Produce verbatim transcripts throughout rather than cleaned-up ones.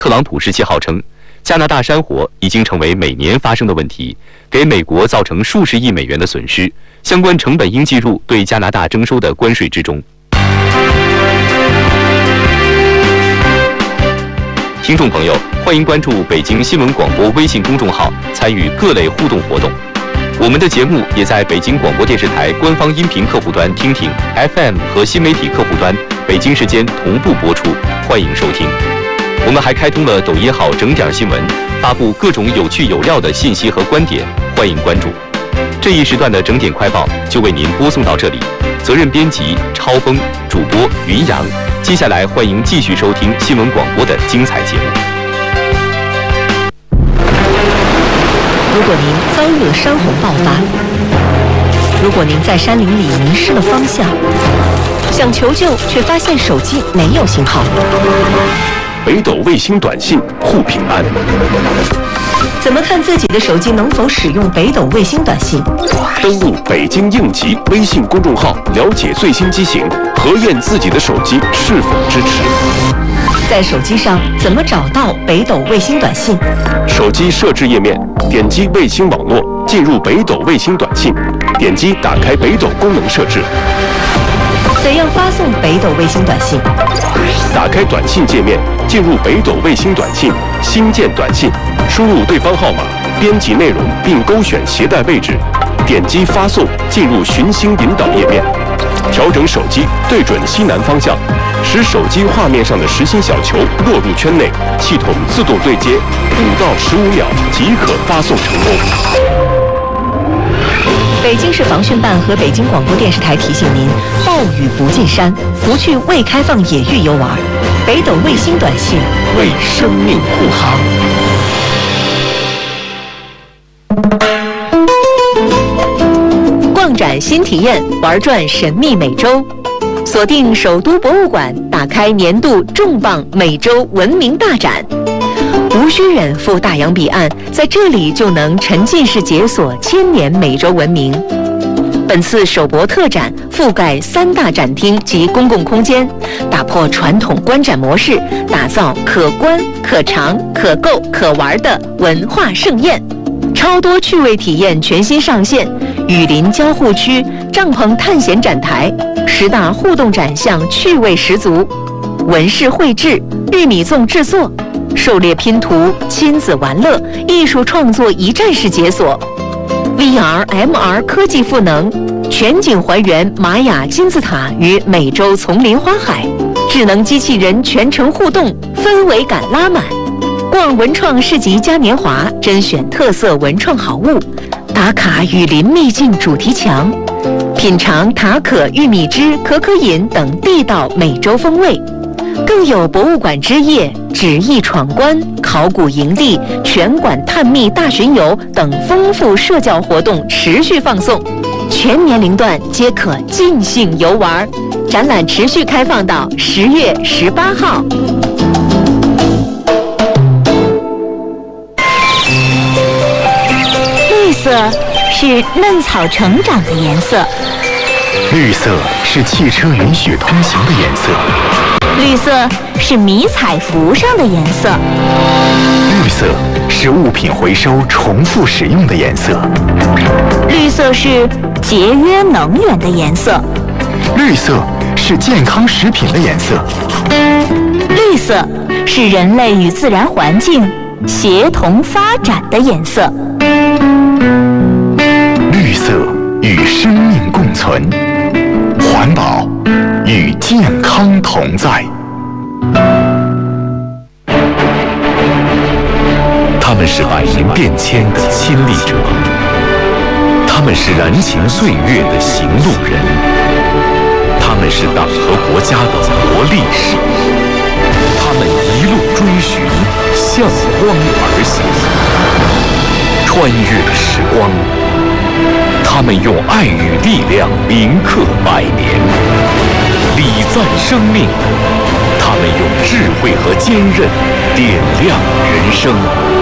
特朗普时期号称，加拿大山火已经成为每年发生的问题，给美国造成数十亿美元的损失，相关成本应计入对加拿大征收的关税之中。听众朋友，欢迎关注北京新闻广播微信公众号，参与各类互动活动。我们的节目也在北京广播电视台官方音频客户端听听 F M 和新媒体客户端北京时间同步播出，欢迎收听。我们还开通了抖音号整点新闻，发布各种有趣有料的信息和观点，欢迎关注。这一时段的整点快报就为您播送到这里，责任编辑超峰，主播云阳。接下来欢迎继续收听新闻广播的精彩节目。 如果您遭遇了山洪爆发，如果您在山林里迷失了方向，想求救却发现手机没有信号， 北斗卫星短信护平安。 怎么看自己的手机能否使用北斗卫星短信？ 登录北京应急微信公众号，了解最新机型，核验自己的手机是否支持。 在手机上怎么找到北斗卫星短信？ 手机设置页面，点击卫星网络，进入北斗卫星短信，点击打开北斗功能设置。 怎样发送北斗卫星短信？ 打开短信界面，进入北斗卫星短信，新建短信，输入对方号码，编辑内容并勾选携带位置，点击发送，进入寻星引导页面，调整手机对准西南方向，使手机画面上的实心小球落入圈内，系统自动对接，五到十五秒即可发送成功。 北京市防汛办和北京广播电视台提醒您：暴雨不进山，不去未开放野域游玩。北斗卫星短信为生命护航。 逛展新体验，玩转神秘美洲。锁定首都博物馆，打开年度重磅美洲文明大展。无需远赴大洋彼岸，在这里就能沉浸式解锁千年美洲文明。本次首博特展覆盖三大展厅及公共空间，打破传统观展模式，打造可观、可尝、可购、可玩的文化盛宴。超多趣味体验全新上线，雨林交互区、帐篷探险展台，十大互动展项趣味十足，纹饰绘制、玉米粽制作、狩猎拼图、亲子玩乐、艺术创作一站式解锁 ，V R、M R 科技赋能，全景还原玛雅金字塔与美洲丛林花海，智能机器人全程互动，氛围感拉满。逛文创市集嘉年华，甄选特色文创好物，打卡雨林秘境主题墙，品尝塔可玉米汁、可可饮等地道美洲风味。更有博物馆之夜、纸艺闯关、考古营地、全馆探秘大巡游等丰富社交活动持续放送，全年龄段皆可尽兴游玩。展览持续开放到十月十八号。 绿色是嫩草成长的颜色， 绿色是汽车允许通行的颜色， 绿色是迷彩服上的颜色， 绿色是物品回收重复使用的颜色， 绿色是节约能源的颜色， 绿色是健康食品的颜色， 绿色是人类与自然环境协同发展的颜色。 绿色与生命共存，环保与健康同在。 他们是百年变迁的亲历者，他们是燃情岁月的行路人，他们是党和国家的活历史，他们一路追寻，向光而行，穿越时光。他们用爱与力量铭刻百年，礼赞生命；他们用智慧和坚韧点亮人生。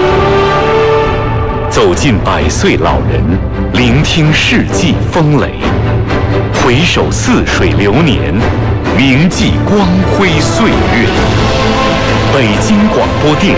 走进百岁老人，聆听世纪风雷，回首似水流年，铭记光辉岁月。北京广播电